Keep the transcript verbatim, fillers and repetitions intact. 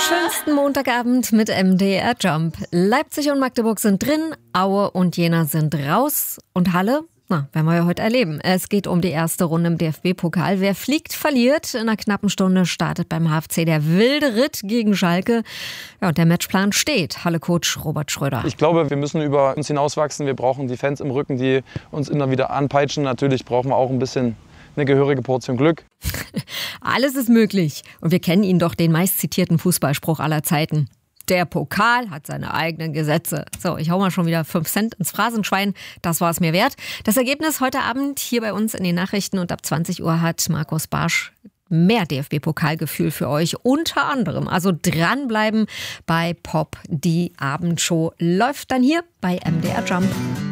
Schönsten Montagabend mit M D R Jump. Leipzig und Magdeburg sind drin, Aue und Jena sind raus. Und Halle? Na, werden wir ja heute erleben. Es geht um die erste Runde im D F B-Pokal. Wer fliegt, verliert. In einer knappen Stunde startet beim H F C der wilde Ritt gegen Schalke. Ja, und der Matchplan steht. Halle-Coach Robert Schröder. Ich glaube, wir müssen über uns hinauswachsen. Wir brauchen die Fans im Rücken, die uns immer wieder anpeitschen. Natürlich brauchen wir auch ein bisschen eine gehörige Portion Glück. Alles ist möglich. Und wir kennen ihn doch, den meistzitierten Fußballspruch aller Zeiten. Der Pokal hat seine eigenen Gesetze. So, ich hau mal schon wieder fünf Cent ins Phrasenschwein. Das war es mir wert. Das Ergebnis heute Abend hier bei uns in den Nachrichten und ab zwanzig Uhr hat Markus Barsch mehr D F B-Pokalgefühl für euch. Unter anderem, also dranbleiben bei Pop. Die Abendshow läuft dann hier bei M D R Jump.